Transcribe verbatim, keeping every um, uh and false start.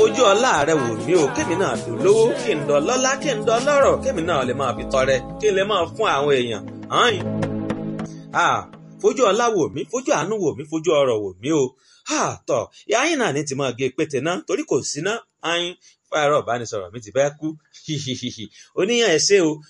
fojú ọlá rẹ wò mí o kémi náà lò lówó kí n dọ lọ́lá kí n dọ lọ́rọ̀ kémi náà lè máa fi tọrẹ kí n lè máa fún àwọn èèyàn hàn ah fojú ọlá wò mí fojú àánú wò mí fojú ọrọ̀ wò mí o ah tọ ìyá yín náà ní ti máa gé pété náà torí kò sí ná ayin fáyọrọ ìbánisọ̀rọ̀ mi ti fẹ́ kú hihihihi oníyàn ẹ ṣé o